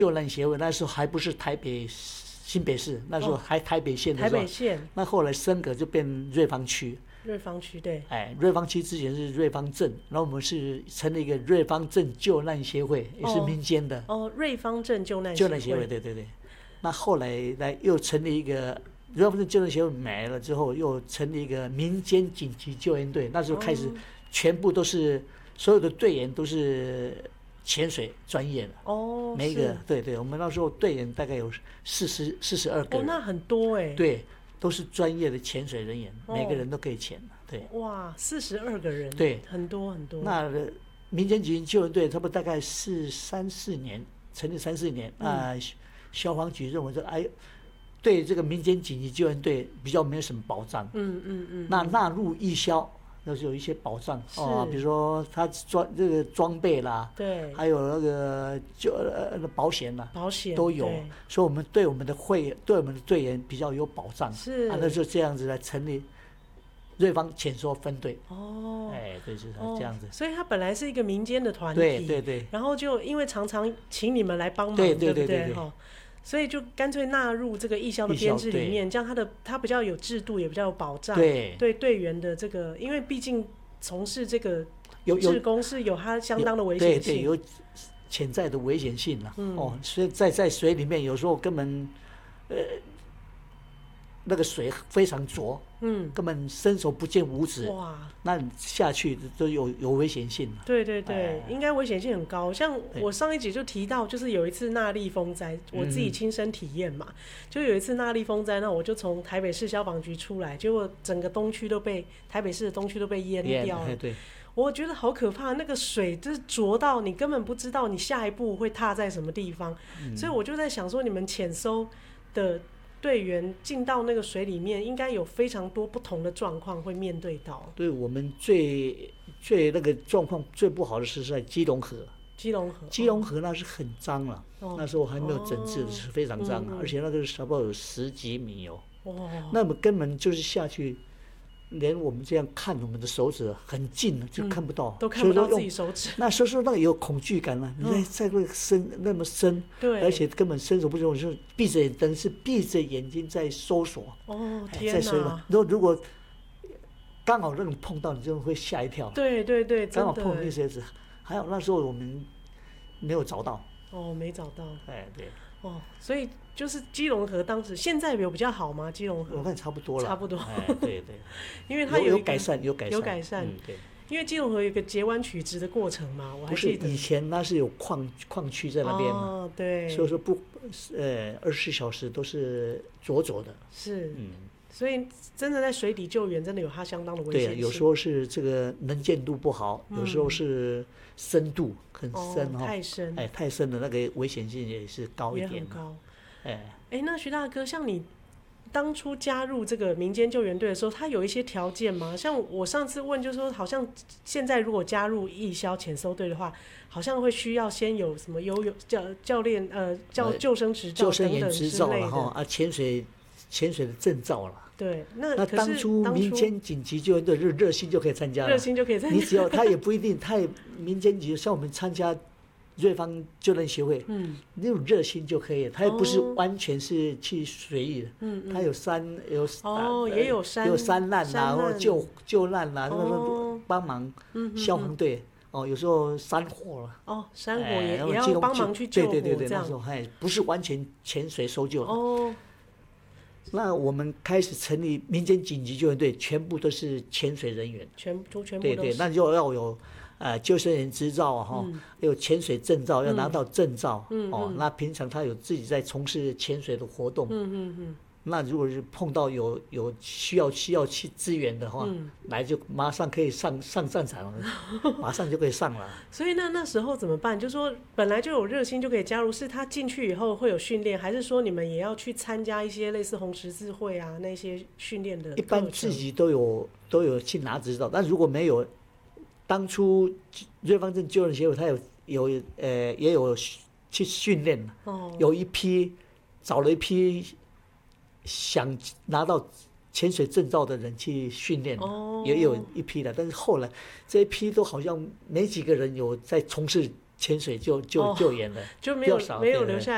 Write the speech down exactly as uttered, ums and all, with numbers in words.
救难协会，那时候还不是台北新北市，那时候还台北县的时候， 台北县， 那后来升格就变瑞芳区。 瑞芳区对， 哎，瑞芳区之前是瑞芳镇，然后我们是成立一个瑞芳镇救难协会，也是民间的。 哦，哦瑞芳镇救难救难协会，对对对。那后来来又成立一个瑞芳镇救难协会没了之后，又成立一个民间紧急救援队。那时候开始，全部都是、哦、所有的队员都是潜水专业的。哦，每一个对对，我们那时候队员大概有四十四十二个人。 哦，那很多哎。 对。都是专业的潜水人员，哦、每个人都可以潜。对， 哇，四十二个人， 对， 很多很多。 那民间紧急救援队差不多大概是三四年成立三四年，啊、嗯呃，消防局认为说，哎，对这个民间紧急救援队比较没有什么保障，嗯嗯嗯，那纳入义消。那是有一些保障哦，比如说他装这个装备啦， 对， 还有那个就呃保险啦， 保险都有，所以我们对我们的会对我们的队员比较有保障。 是， 啊，那就这样子来成立瑞芳潜搜分队。哦，哎，对，就是这样子。 哦、所以它本来是一个民间的团体， 对对对， 然后就因为常常请你们来帮忙， 对对对对不对？所以就干脆纳入这个义消的编制里面，这样它的它比较有制度，也比较有保障。对对，队员的这个，因为毕竟从事这个志工是有它相当的危险性， 对对，有潜在的危险性了、啊。嗯、哦，所以在在水里面，有时候根本呃那个水非常浊，嗯，根本伸手不见五指。哇，那你下去都有有危险性了。 对对对，哎、应该危险性很高。像我上一集就提到，就是有一次纳莉风灾，我自己亲身体验嘛、嗯，就有一次纳莉风灾，那我就从台北市消防局出来，结果整个东区都被台北市的东区都被淹掉了。 对， 我觉得好可怕，那个水就是浊到你根本不知道你下一步会踏在什么地方，嗯、所以我就在想说，你们潜搜的队员进到那个水里面，应该有非常多不同的状况会面对到。 对，我们最最那个状况最不好的是在基隆河。 基隆河， 基隆河那是很脏了、哦，那时候还没有整治的是非常脏、哦嗯，而且那个差不多有十几米哦。哦，那么根本就是下去。连我们这样看我们的手指很近了，就看不到、 嗯，都看不到自己手指。 那时候那个有恐惧感了、啊，你在在那个深那么深，对，而且根本伸手不见，我就闭着眼，等于是闭着眼睛在搜索。 哦，天哪！在水里， 如果如果刚好让你碰到，你就会吓一跳。 对对对， 刚好碰那些子，还好那时候我们没有找到。 哦，没找到。 哎，对。 哦，所以就是基隆河当时现在有比较好吗？基隆河我看差不多了， 差不多。 哎，对对， 因为它 有, 有, 有改善，有改善， 有改善。 嗯、对， 因为基隆河有一个截弯取直的过程嘛，我还记得。 不是以前那是有矿矿区在那边嘛， 哦，对， 所以说不呃二十四小时都是浊浊的。 是，嗯，所以真的在水底救援真的有它相当的危险性。 对，有时候是这个能见度不好，有时候是深度很深哈、哦， 太深， 哎，太深的那个危险性也是高一点， 也很高。 哎哎，那徐大哥，像你当初加入这个民间救援队的时候，他有一些条件吗？像我上次问，就说好像现在如果加入义消潜搜队的话，好像会需要先有什么游泳教教练呃教救生执照等等之类的，救生员执照了哈啊，潜水潜水的证照了。 对，那那当初民间紧急救援队热热心就可以参加了， 热心就可以参加。 你只要他也不一定，他也民间紧急像我们参加。瑞芳救难协会，嗯，那种热心就可以了，他也不是完全是去随意的，嗯嗯，他有山有哦，也有山有山难啦，或救救难啦，那个帮忙消防队哦，有时候山火了， 哦，山火也也要帮忙去救火， 对对对对，那时候还不是完全潜水搜救的哦。那我们开始成立民间紧急救援队，全部都是潜水人员， 全都全部对对，那就要有。呃，救生员执照哈、嗯，有潜水证照，要拿到证照、嗯、哦、嗯。那平常他有自己在从事潜水的活动，嗯嗯嗯。那如果是碰到有有需要需要去支援的话，嗯、来就马上可以上上战场了，马上就可以上了。 所以那那时候怎么办？就说本来就有热心就可以加入，是他进去以后会有训练，还是说你们也要去参加一些类似红十字会啊那些训练的？ 一般自己都有都有去拿执照，但如果没有。当初瑞芳镇救援协会，他有有呃也有去训练，哦，有一批找了一批想拿到潜水证照的人去训练，哦，也有一批的，但是后来这一批都好像没几个人有在从事潜水救救救援了， 就没有没有留下来。